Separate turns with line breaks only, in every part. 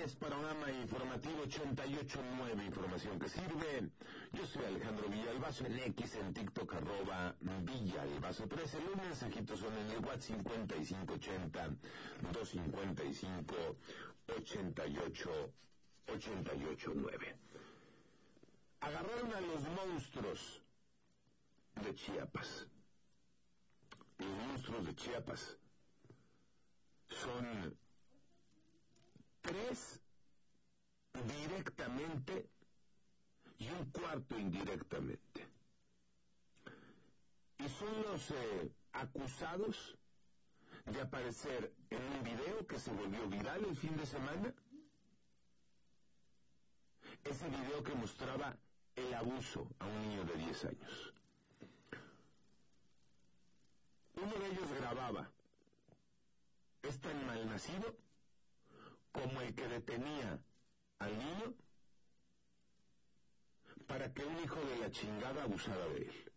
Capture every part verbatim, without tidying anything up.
es Panorama Informativo ochenta y ocho punto nueve, información que sirve. Yo soy Alejandro Villalbazo, en X, en TikTok, arroba Villalbazo trece. Los mensajitos son en el WhatsApp cincuenta y cinco ochenta, doscientos cincuenta y cinco, ochenta y ocho, ochenta y ocho nueve. Agarraron a los monstruos de Chiapas. Los monstruos de Chiapas son tres directamente y un cuarto indirectamente. Y son los eh, acusados de aparecer en un video que se volvió viral el fin de semana. Ese video que mostraba el abuso a un niño de diez años. Uno de ellos grababa. Es tan malnacido como el que detenía al niño para que un hijo de la chingada abusara de él.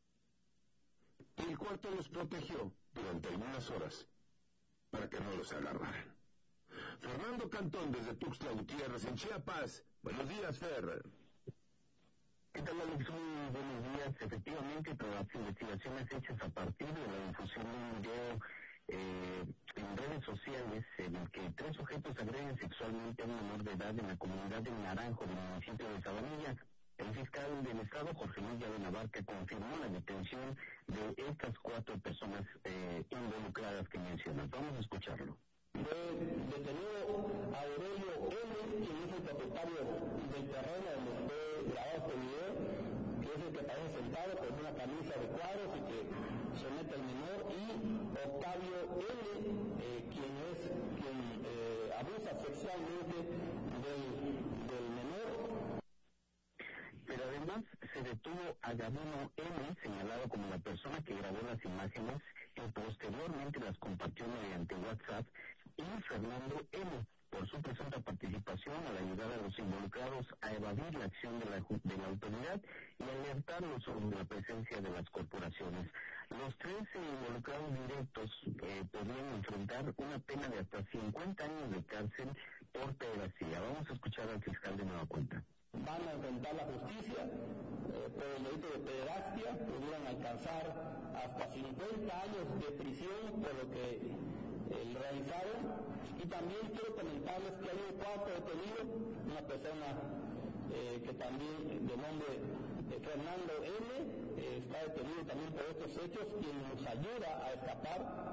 Y el cuarto los protegió durante algunas horas para que no los agarraran. Fernando Cantón, desde Tuxtla Gutiérrez, en Chiapas. Buenos días, Fer.
¿Qué tal, Alex? Muy buenos días. Efectivamente, todas las investigaciones hechas a partir de la difusión de un video eh, en redes sociales en el que tres sujetos agreden sexualmente a un menor de edad en la comunidad de Naranjo, del municipio de Sabanilla. El fiscal del Estado, Jorge Luis Llave Navarca, confirmó la detención de estas cuatro personas eh, involucradas que mencionas. Vamos a escucharlo.
Fue detenido Aurelio M., quien es el propietario del terreno donde fue grabado este video, que es el que aparece sentado con una camisa de cuadros y que somete al menor, y Octavio L., eh, quien es quien eh, abusa sexualmente del, del menor.
Pero además se detuvo a Gabino M., señalado como la persona que grabó las imágenes y posteriormente las compartió mediante WhatsApp, y Fernando M., por su presunta participación al ayudar a los involucrados a evadir la acción de la, de la autoridad y alertarlos sobre la presencia de las corporaciones. Los tres involucrados directos eh, podrían enfrentar una pena de hasta cincuenta años de cárcel por pederastia. Vamos a escuchar al fiscal de nueva cuenta.
Van a enfrentar la justicia eh, por el delito de pederastia, pudieran alcanzar hasta cincuenta años de prisión por lo que eh, realizaron. Y también quiero comentarles que hay un cuarto detenido, una persona eh, que también de nombre de Fernando M., eh, está detenido también por estos hechos, quien nos ayuda a escapar.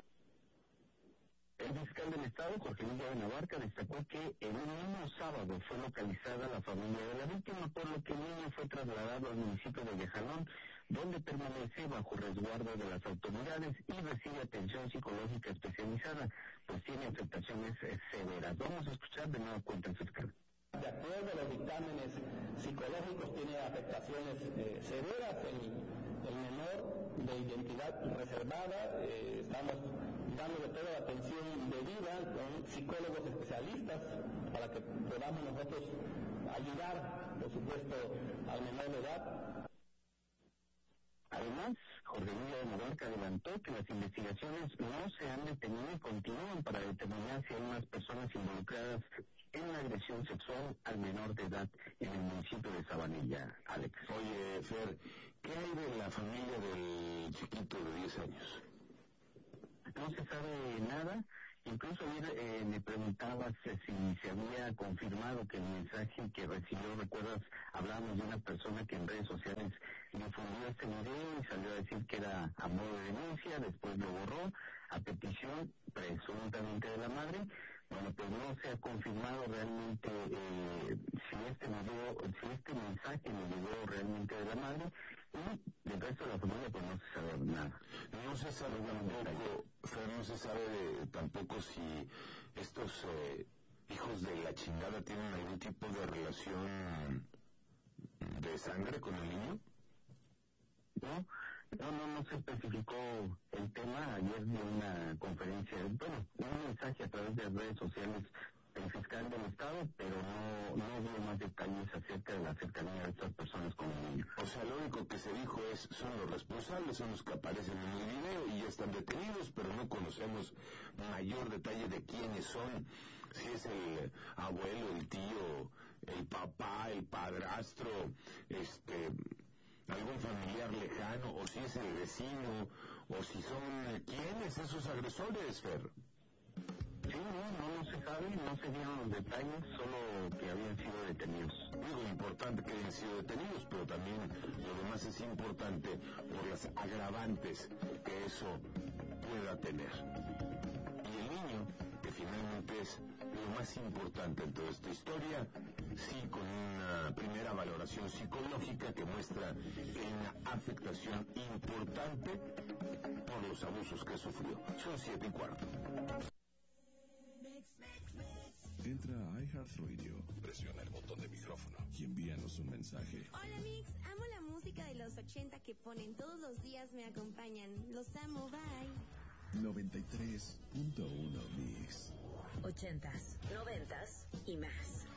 El fiscal del Estado, Jorge Luis Llave Navarca, destacó que el mismo sábado fue localizada la familia de la víctima, por lo que el niño fue trasladado al municipio de Yajalón, donde permanece bajo resguardo de las autoridades y recibe atención psicológica especializada, pues tiene afectaciones eh, severas. Vamos a escuchar de nuevo cuenta el fiscal.
De acuerdo a los dictámenes psicológicos, tiene afectaciones eh, severas. El, el menor de identidad reservada, eh, estamos dándole toda la atención debida con psicólogos especialistas para que podamos nosotros ayudar, por supuesto, al menor de edad.
Además, Jorge Luis Llave Navarca adelantó que las investigaciones no se han detenido y continúan para determinar si hay unas personas involucradas en la agresión sexual al menor de edad en el municipio de Sabanilla. Alex.
Oye, Fer, ¿qué hay de la familia del chiquito de diez años?
No se sabe nada. Incluso ayer eh, me preguntabas eh, si se había confirmado que el mensaje que recibió, recuerdas, hablábamos de una persona que en redes sociales difundió este video y salió a decir que era a modo de denuncia, después lo borró a petición presuntamente de la madre. Bueno, pues no se ha confirmado realmente eh, si este video, si este mensaje le llegó realmente de la madre, y del resto de la familia pues no se sabe nada.
No se sabe tampoco, Fer, no se sabe de, tampoco si estos eh, hijos de la chingada tienen algún tipo de relación de sangre con el niño.
No, no, no, no se especificó el tema. Ayer dio una conferencia, bueno, un mensaje a través de redes sociales el fiscal del Estado, pero no, no dio más detalles acerca de la cercanía de estas personas con el niño.
O sea, lo único que se dijo es, son los responsables, son los que aparecen en el video y ya están detenidos, pero no conocemos mayor detalle de quiénes son, si es el abuelo, el tío, el papá, el padrastro, este, algún familiar lejano, o si es el vecino, o si son, ¿quiénes esos agresores, Fer?
Sí, no, no se sabe, no se dieron los detalles, solo que habían sido detenidos.
Digo, importante que hayan sido detenidos, pero también lo demás es importante por las agravantes que eso pueda tener. Y el niño, que finalmente es lo más importante en toda esta historia, sí, con una primera valoración psicológica que muestra una afectación importante por los abusos que sufrió. Son siete y cuarto.
Entra a iHeartRadio, presiona el botón de micrófono y envíanos un mensaje.
Hola Mix, amo la música de los ochenta que ponen todos los días, me acompañan. Los amo, bye.
noventa y tres punto uno Mix.
Ochentas, noventas y más.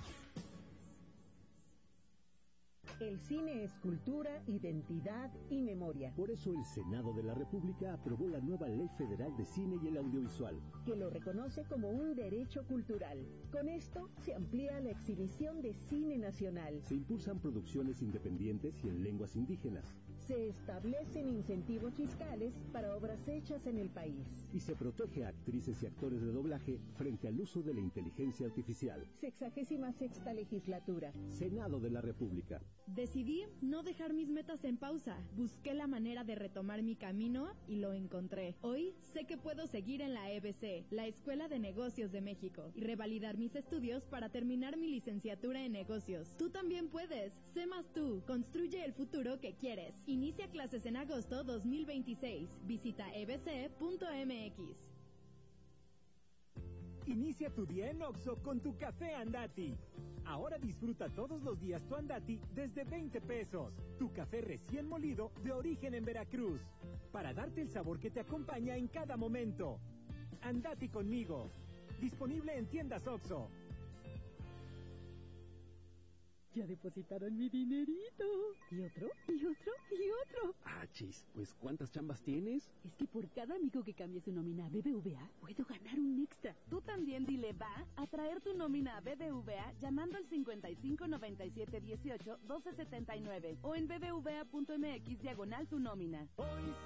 El cine es cultura, identidad y memoria.
Por eso el Senado de la República aprobó la nueva Ley Federal de Cine y el Audiovisual,
que lo reconoce como un derecho cultural. Con esto se amplía la exhibición de cine nacional.
Se impulsan producciones independientes y en lenguas indígenas.
Se establecen incentivos fiscales para obras hechas en el país.
Y se protege a actrices y actores de doblaje frente al uso de la inteligencia artificial.
Sexagésima sexta legislatura.
Senado de la República.
Decidí no dejar mis metas en pausa. Busqué la manera de retomar mi camino y lo encontré. Hoy sé que puedo seguir en la E B C, la Escuela de Negocios de México, y revalidar mis estudios para terminar mi licenciatura en negocios. Tú también puedes. Sé más tú. Construye el futuro que quieres. Inicia clases en agosto dos mil veintiséis. Visita e b c punto m x.
Inicia tu día en Oxxo con tu café Andati. Ahora disfruta todos los días tu Andati desde veinte pesos. Tu café recién molido de origen en Veracruz. Para darte el sabor que te acompaña en cada momento. Andati conmigo. Disponible en tiendas Oxxo.
Ya depositaron mi dinerito. ¿Y otro? ¿Y otro? ¿Y otro?
Ah, chis, pues ¿cuántas chambas tienes?
Es que por cada amigo que cambie su nómina a B B V A, puedo ganar un extra.
Tú también dile va a traer tu nómina a B B V A llamando al cincuenta y cinco noventa y siete dieciocho doce setenta y nueve o en bbva punto m x diagonal tu nómina.
Hoy